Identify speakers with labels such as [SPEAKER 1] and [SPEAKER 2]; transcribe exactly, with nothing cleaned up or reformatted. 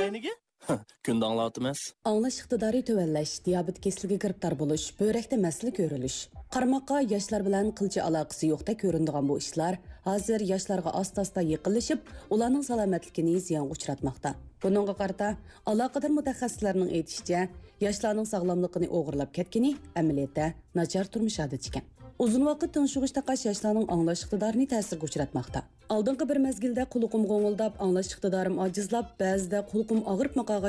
[SPEAKER 1] kayniga? Kunda anlatımız.
[SPEAKER 2] Anlaş iqtidori tövenləş, diabet kesiliga giribtar bo'lish, börekdə məsələ görülüş. Qarmaqqa yoshlar bilan qilcha aloqasi yo'qda ko'rinadigan bu ishlar hozir yoshlarga asta-asta yiqilishib, ularning salomatligini ziyonga uchratmoqda. Buningga qarata aloqador mutaxassislarning aytishicha, yoshlarning sog'lomligini o'g'irlab ketgani amaliyotda nachar turmush odati ekan. Uzun vaqt tunşuğuş taqaş yoshlarning anglash iqtidorini ta'sirga uchratmoqda. Oldingi bir mezgilda qulqum g'o'ng'ildab, anglash iqtidorim ojizlab, ba'zida qulqum og'rib maqaga